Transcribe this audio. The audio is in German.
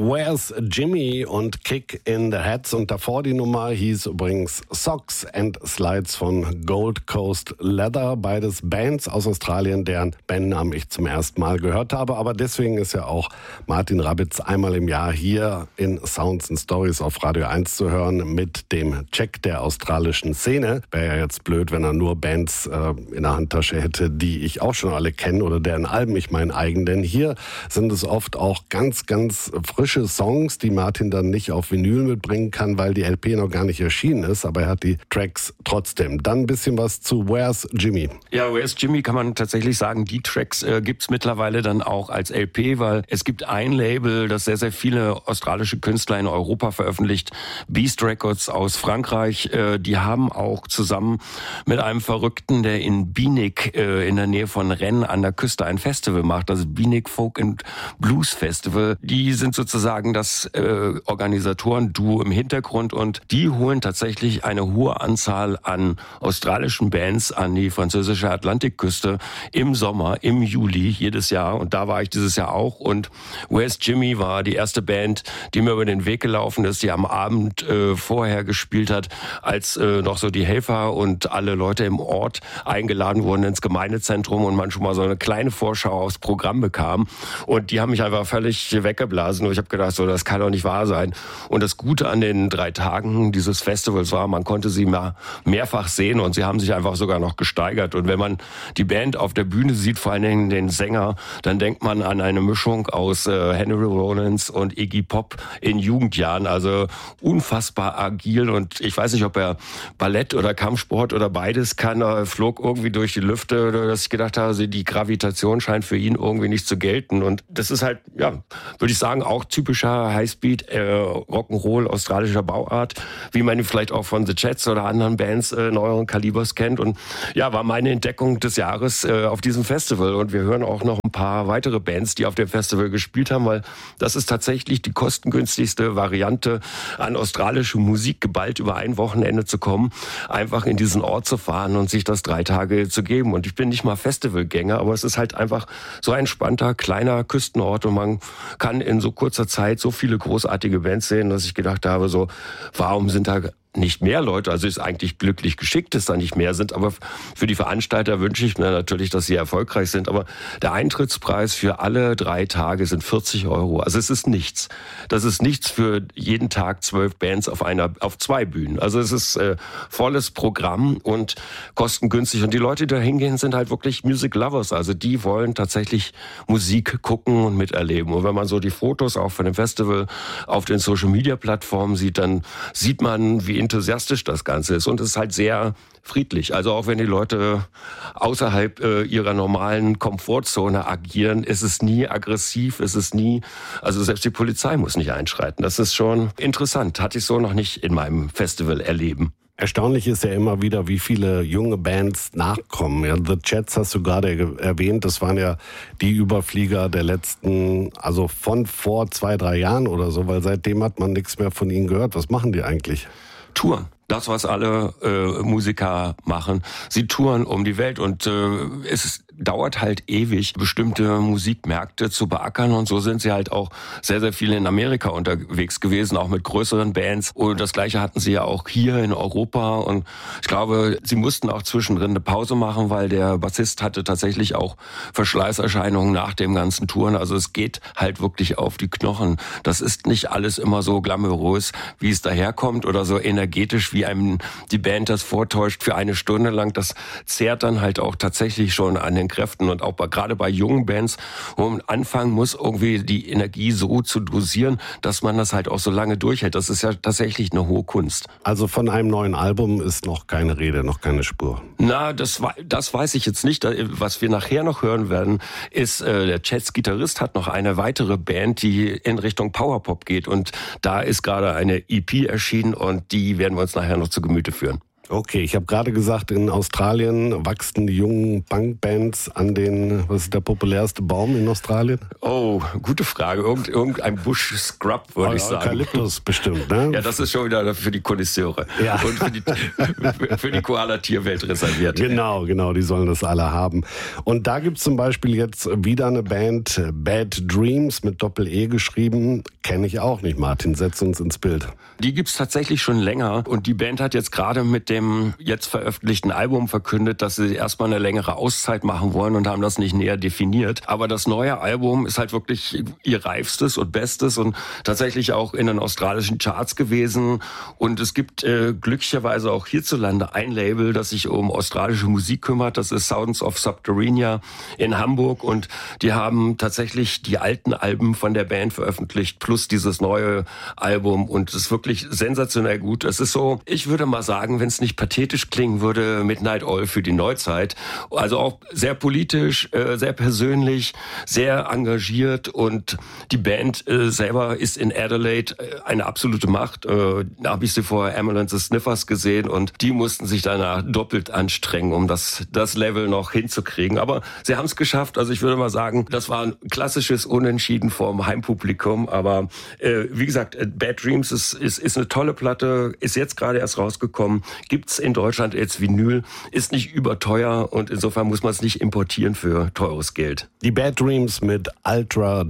Where's Jimmy und Kick in the Heads. Und davor die Nummer hieß übrigens Socks and Slides von Gold Coast Leather. Beides Bands aus Australien, deren Bandnamen ich zum ersten Mal gehört habe. Aber deswegen ist ja auch Martin Rabitz einmal im Jahr hier in Sounds and Stories auf Radio 1 zu hören mit dem Check der australischen Szene. Wäre ja jetzt blöd, wenn er nur Bands in der Handtasche hätte, die ich auch schon alle kenne oder deren Alben ich mein eigen. Denn hier sind es oft auch ganz, ganz frische Songs, die Martin dann nicht auf Vinyl mitbringen kann, weil die LP noch gar nicht erschienen ist. Aber er hat die Tracks trotzdem. Dann ein bisschen was zu Where's Jimmy. Ja, Where's Jimmy kann man tatsächlich sagen, die Tracks gibt's mittlerweile dann auch als LP, weil es gibt ein Label, das sehr, sehr viele australische Künstler in Europa veröffentlicht. Beast Records aus Frankreich. Die haben auch zusammen mit einem Verrückten, der in Bienig in der Nähe von Rennes an der Küste ein Festival macht, das Bienig Folk and Blues Festival. Die sind sozusagen das Organisatoren-Duo im Hintergrund und die holen tatsächlich eine hohe Anzahl an australischen Bands an die französische Atlantikküste im Sommer, im Juli jedes Jahr. Und da war ich dieses Jahr auch. Und Where's Jimmy war die erste Band, die mir über den Weg gelaufen ist, die am Abend vorher gespielt hat, als noch so die Helfer und alle Leute im Ort eingeladen wurden ins Gemeindezentrum und man schon mal so eine kleine Vorschau aufs Programm bekam. Und die haben mich einfach völlig weggeblasen. Und ich habe gedacht, so, das kann doch nicht wahr sein. Und das Gute an den 3 Tagen dieses Festivals war, man konnte sie mehrfach sehen und sie haben sich einfach sogar noch gesteigert. Und wenn man die Band auf der Bühne sieht, vor allen Dingen den Sänger, dann denkt man an eine Mischung aus Henry Rollins und Iggy Pop in Jugendjahren. Also unfassbar agil und ich weiß nicht, ob er Ballett oder Kampfsport oder beides kann. Er flog irgendwie durch die Lüfte, dass ich gedacht habe, die Gravitation scheint für ihn irgendwie nicht zu gelten. Und das ist halt, ja, würde ich sagen, auch typischer Highspeed Rock'n'Roll australischer Bauart, wie man ihn vielleicht auch von The Jets oder anderen Bands neueren Kalibers kennt. Und ja, war meine Entdeckung des Jahres auf diesem Festival. Und wir hören auch noch ein paar weitere Bands, die auf dem Festival gespielt haben, weil das ist tatsächlich die kostengünstigste Variante, an australische Musik geballt über ein Wochenende zu kommen, einfach in diesen Ort zu fahren und sich das 3 Tage zu geben. Und ich bin nicht mal Festivalgänger, aber es ist halt einfach so ein entspannter, kleiner Küstenort und man kann in so kurzer Zeit so viele großartige Bands sehen, dass ich gedacht habe, so, warum sind da nicht mehr Leute, also ist eigentlich glücklich geschickt, dass da nicht mehr sind, aber für die Veranstalter wünsche ich mir natürlich, dass sie erfolgreich sind, aber der Eintrittspreis für alle 3 Tage sind 40 €. Also es ist nichts. Das ist nichts für jeden Tag 12 Bands auf 2 Bühnen. Also es ist volles Programm und kostengünstig und die Leute, die da hingehen, sind halt wirklich Music Lovers, also die wollen tatsächlich Musik gucken und miterleben. Und wenn man so die Fotos auch von dem Festival auf den Social Media Plattformen sieht, dann sieht man, wie enthusiastisch das Ganze ist. Und es ist halt sehr friedlich. Also auch wenn die Leute außerhalb ihrer normalen Komfortzone agieren, ist es nie aggressiv, ist es nie, also selbst die Polizei muss nicht einschreiten. Das ist schon interessant. Hatte ich so noch nicht in meinem Festival erleben. Erstaunlich ist ja immer wieder, wie viele junge Bands nachkommen. Ja, The Jets hast du gerade erwähnt, das waren ja die Überflieger der letzten, also von vor 2, 3 Jahren oder so, weil seitdem hat man nichts mehr von ihnen gehört. Was machen die eigentlich? Touren. Das, was alle Musiker machen. Sie touren um die Welt und es dauert halt ewig, bestimmte Musikmärkte zu beackern und so sind sie halt auch sehr, sehr viel in Amerika unterwegs gewesen, auch mit größeren Bands und das Gleiche hatten sie ja auch hier in Europa und ich glaube, sie mussten auch zwischendrin eine Pause machen, weil der Bassist hatte tatsächlich auch Verschleißerscheinungen nach dem ganzen Touren, also es geht halt wirklich auf die Knochen. Das ist nicht alles immer so glamourös, wie es daherkommt oder so energetisch, wie einem die Band das vortäuscht für 1 Stunde lang. Das zehrt dann halt auch tatsächlich schon an den Kräften und auch gerade bei jungen Bands, wo man anfangen muss, irgendwie die Energie so zu dosieren, dass man das halt auch so lange durchhält. Das ist ja tatsächlich eine hohe Kunst. Also von einem neuen Album ist noch keine Rede, noch keine Spur. Na, das weiß ich jetzt nicht. Was wir nachher noch hören werden, ist, der Jets-Gitarrist hat noch eine weitere Band, die in Richtung Powerpop geht und da ist gerade eine EP erschienen und die werden wir uns nachher noch zu Gemüte führen. Okay, ich habe gerade gesagt, in Australien wachsen die jungen Punkbands an den, was ist der populärste Baum in Australien? Oh, gute Frage. Irgendein Busch Scrub, würde ich sagen. Eukalyptus bestimmt, ne? Ja, das ist schon wieder für die Konnoisseure und für die Koala-Tierwelt reserviert. Genau, die sollen das alle haben. Und da gibt's zum Beispiel jetzt wieder eine Band, Bad Dreams mit Doppel-E geschrieben. Kenne ich auch nicht, Martin, setz uns ins Bild. Die gibt's tatsächlich schon länger und die Band hat jetzt gerade mit dem jetzt veröffentlichten Album verkündet, dass sie erstmal eine längere Auszeit machen wollen und haben das nicht näher definiert. Aber das neue Album ist halt wirklich ihr reifstes und bestes und tatsächlich auch in den australischen Charts gewesen. Und es gibt glücklicherweise auch hierzulande ein Label, das sich um australische Musik kümmert. Das ist Sounds of Subterranea in Hamburg und die haben tatsächlich die alten Alben von der Band veröffentlicht plus dieses neue Album und es ist wirklich sensationell gut. Es ist so, ich würde mal sagen, wenn es nicht pathetisch klingen würde, Midnight Oil für die Neuzeit. Also auch sehr politisch, sehr persönlich, sehr engagiert und die Band selber ist in Adelaide eine absolute Macht. Da habe ich sie vor Ambulance Sniffers gesehen und die mussten sich danach doppelt anstrengen, um das Level noch hinzukriegen. Aber sie haben es geschafft. Also ich würde mal sagen, das war ein klassisches Unentschieden vom Heimpublikum. Aber wie gesagt, Bad Dreams ist eine tolle Platte, ist jetzt gerade erst rausgekommen, gibt's in Deutschland jetzt Vinyl, ist nicht überteuer und insofern muss man es nicht importieren für teures Geld. Die Bad Dreams mit Ultra